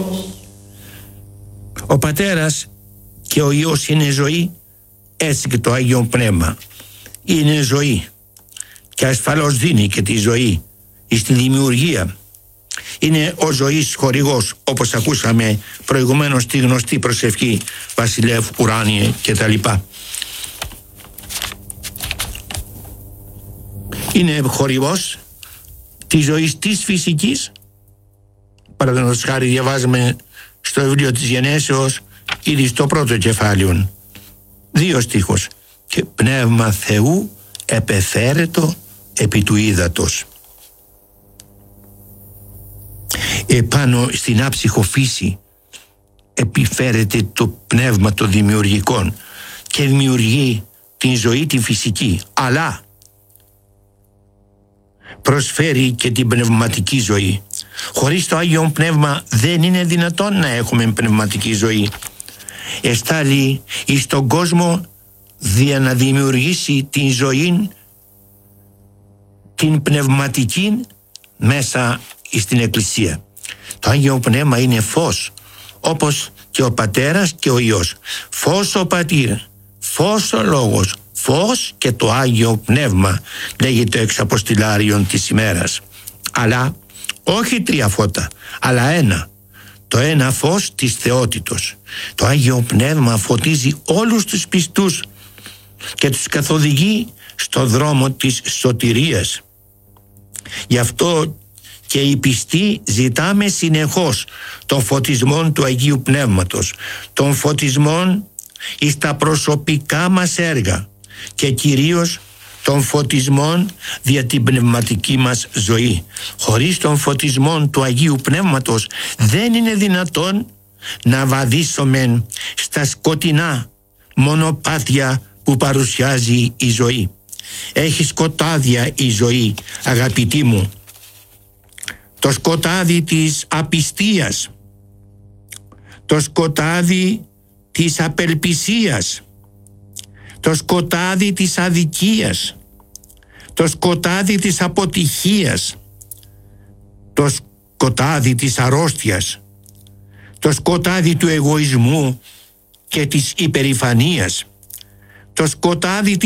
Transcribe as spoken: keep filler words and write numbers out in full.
Ο Πατέρας και ο Υιός είναι ζωή, έτσι και το Άγιο Πνεύμα είναι ζωή και ασφαλώς δίνει και τη ζωή στη δημιουργία. Είναι ο ζωής χορηγός, όπως ακούσαμε προηγουμένως τη γνωστή προσευχή Βασιλεύ Ουράνιε και τα λοιπά. Είναι χορηγός της ζωής της φυσικής. Παραδείγματος χάρη διαβάζουμε στο βιβλίο της Γενέσεως ήδη στο πρώτο κεφάλαιο δύο στίχος: και πνεύμα Θεού επεφέρετο επί του ύδατος. Επάνω στην άψυχο φύση επιφέρεται το πνεύμα των δημιουργικών και δημιουργεί την ζωή τη φυσική, αλλά προσφέρει και την πνευματική ζωή. Χωρίς το Άγιο Πνεύμα δεν είναι δυνατόν να έχουμε πνευματική ζωή. Εστάλει εις τον κόσμο για να δημιουργήσει την ζωή την πνευματική μέσα στην Εκκλησία. Το Άγιο Πνεύμα είναι φως, όπως και ο Πατέρας και ο Υιός. Φως ο Πατήρ, φως ο Λόγος, φως και το Άγιο Πνεύμα, λέγει το εξαποστηλάριον της ημέρας. Αλλά όχι τρία φώτα, αλλά ένα. Το ένα φως της θεότητος. Το Άγιο Πνεύμα φωτίζει όλους τους πιστούς και τους καθοδηγεί στο δρόμο της σωτηρίας. Γι' αυτό και οι πιστοί ζητάμε συνεχώς τον φωτισμό του Αγίου Πνεύματος, τον φωτισμό εις τα προσωπικά μας έργα και κυρίως τον φωτισμό δια την πνευματική μας ζωή. Χωρίς τον φωτισμό του Αγίου Πνεύματος δεν είναι δυνατόν να βαδίσουμε στα σκοτεινά μονοπάτια που παρουσιάζει η ζωή. Έχει σκοτάδια η ζωή, αγαπητοί μου. Το σκοτάδι της απιστίας, το σκοτάδι της απελπισίας, το σκοτάδι της αδικίας, το σκοτάδι της αποτυχίας, το σκοτάδι της αρρώστιας, το σκοτάδι του εγωισμού και της υπερηφανίας, το σκοτάδι